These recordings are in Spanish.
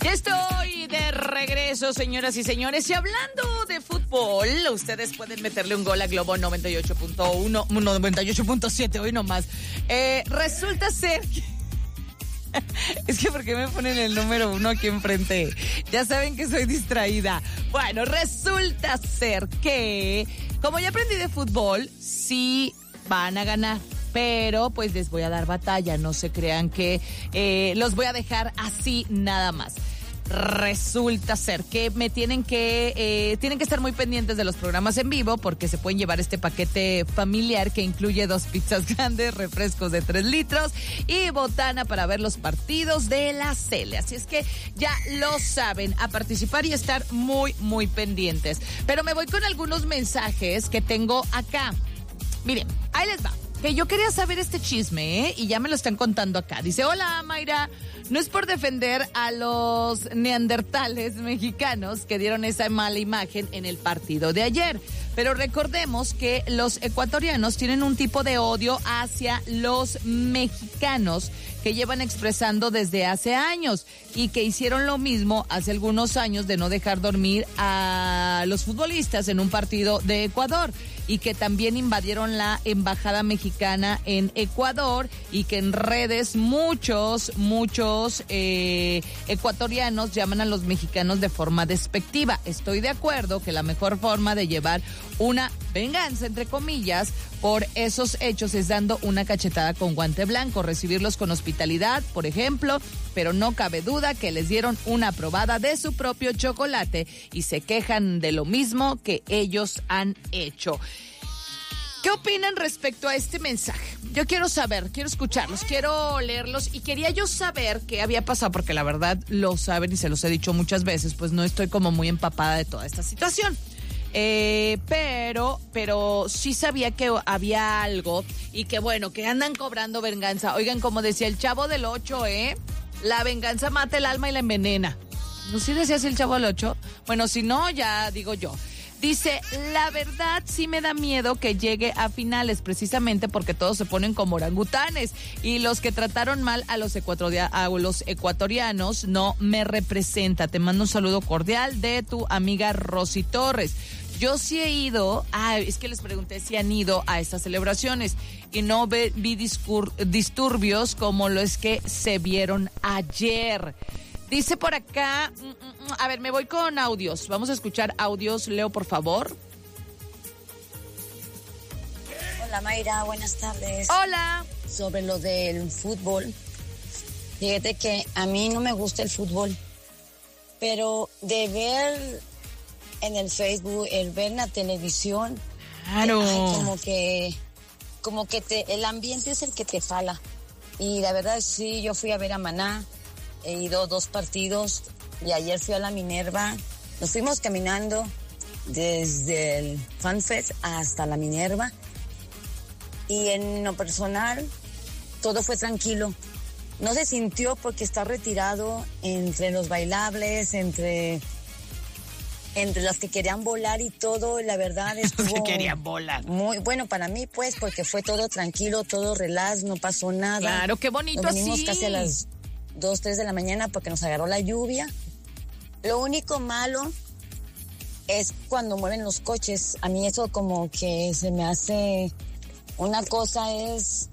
Ya estoy de regreso, señoras y señores. Y hablando de fútbol, ustedes pueden meterle un gol a Globo 98.1, 98.7, hoy nomás. Resulta ser que... Es que ¿por qué me ponen el número 1 aquí enfrente? Ya saben que soy distraída. Bueno, resulta ser que, como ya aprendí de fútbol, sí van a ganar. Pero pues les voy a dar batalla, no se crean que los voy a dejar así nada más. Resulta ser que me tienen que estar muy pendientes de los programas en vivo porque se pueden llevar este paquete familiar que incluye 2 pizzas grandes, refrescos de 3 litros y botana para ver los partidos de la Cele. Así es que ya lo saben, a participar y estar muy, muy pendientes. Pero me voy con algunos mensajes que tengo acá. Miren, ahí les va. Que yo quería saber este chisme, y ya me lo están contando acá. Dice, hola Mayra, no es por defender a los neandertales mexicanos que dieron esa mala imagen en el partido de ayer, pero recordemos que los ecuatorianos tienen un tipo de odio hacia los mexicanos que llevan expresando desde hace años y que hicieron lo mismo hace algunos años de no dejar dormir a los futbolistas en un partido de Ecuador y que también invadieron la embajada mexicana en Ecuador y que en redes muchos ecuatorianos llaman a los mexicanos de forma despectiva. Estoy de acuerdo que la mejor forma de llevar una venganza, entre comillas, por esos hechos es dando una cachetada con guante blanco, recibirlos con hospitalidad, por ejemplo, pero no cabe duda que les dieron una probada de su propio chocolate y se quejan de lo mismo que ellos han hecho. ¿Qué opinan respecto a este mensaje? Yo quiero saber, quiero escucharlos, quiero leerlos y quería yo saber qué había pasado, porque la verdad lo saben y se los he dicho muchas veces, pues no estoy como muy empapada de toda esta situación. Pero sí sabía que había algo y que bueno, que andan cobrando venganza. Oigan, como decía el Chavo del 8, la venganza mata el alma y la envenena. ¿No sí decía así el Chavo del 8? Bueno, si no, ya digo yo. Dice, la verdad sí me da miedo que llegue a finales, precisamente porque todos se ponen como orangutanes y los que trataron mal a los ecuatorianos no me representa. Te mando un saludo cordial de tu amiga Rosy Torres. Yo sí he ido, es que les pregunté si han ido a estas celebraciones y no vi disturbios como los que se vieron ayer. Dice por acá, a ver, me voy con audios. Vamos a escuchar audios. Leo, por favor. Hola Mayra, buenas tardes. Hola. Sobre lo del fútbol, fíjate que a mí no me gusta el fútbol, pero de ver en el Facebook, el ver en la televisión, claro, como que el ambiente es el que te jala. Y la verdad sí, yo fui a ver a Maná. He ido 2 partidos y ayer fui a la Minerva. Nos fuimos caminando desde el FanFest hasta la Minerva y en lo personal todo fue tranquilo. No se sintió porque está retirado entre los bailables, entre las que querían volar y todo. La verdad estuvo que querían volar. Muy bueno para mí, pues, porque fue todo tranquilo, todo relax, no pasó nada. Claro, qué bonito. Nos venimos así. Casi a las 2, 3 de la mañana porque nos agarró la lluvia. Lo único malo es cuando mueven los coches. A mí eso como que se me hace... Una cosa es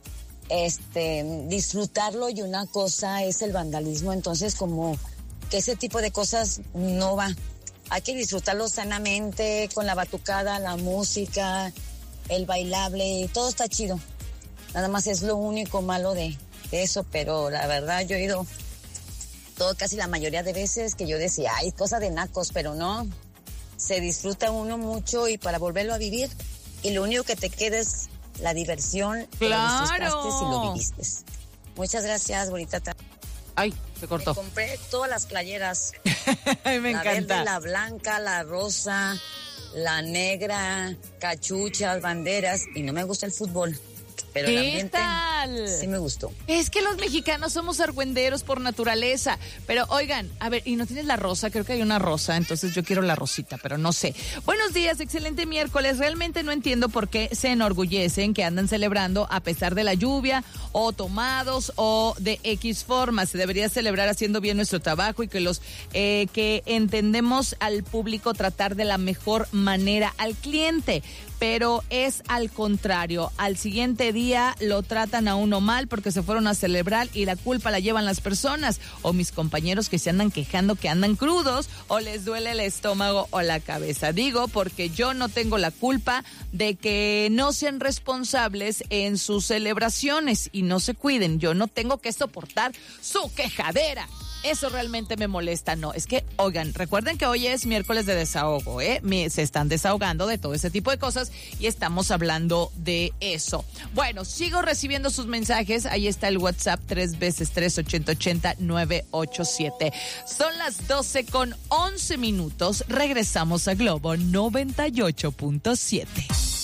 disfrutarlo y una cosa es el vandalismo. Entonces como que ese tipo de cosas no va. Hay que disfrutarlo sanamente, con la batucada, la música, el bailable, todo está chido. Nada más es lo único malo de eso, pero la verdad yo he ido casi la mayoría de veces que yo decía, ay, cosa de nacos, pero no, se disfruta uno mucho y para volverlo a vivir, y lo único que te queda es la diversión. Claro. Lo disfrutaste y lo viviste. Muchas gracias, bonita tarde. Ay, se cortó. Me compré todas las playeras. Me encanta. La verde, la blanca, la rosa, la negra, cachuchas, banderas, y no me gusta el fútbol. Pero el ambiente mal. Sí me gustó. Es que los mexicanos somos argüenderos por naturaleza. Pero oigan, a ver, ¿y no tienes la rosa? Creo que hay una rosa, entonces yo quiero la rosita, pero no sé. Buenos días, excelente miércoles. Realmente no entiendo por qué se enorgullecen que andan celebrando a pesar de la lluvia o tomados o de X forma. Se debería celebrar haciendo bien nuestro trabajo y que los que entendemos al público tratar de la mejor manera al cliente. Pero es al contrario, al siguiente día lo tratan a uno mal porque se fueron a celebrar y la culpa la llevan las personas o mis compañeros que se andan quejando que andan crudos o les duele el estómago o la cabeza. Digo porque yo no tengo la culpa de que no sean responsables en sus celebraciones y no se cuiden. Yo no tengo que soportar su quejadera. Eso realmente me molesta, no, es que, oigan, recuerden que hoy es miércoles de desahogo, se están desahogando de todo ese tipo de cosas y estamos hablando de eso. Bueno, sigo recibiendo sus mensajes, ahí está el WhatsApp 3 veces 3 80 987. Son las 12:11, regresamos a Globo 98.7.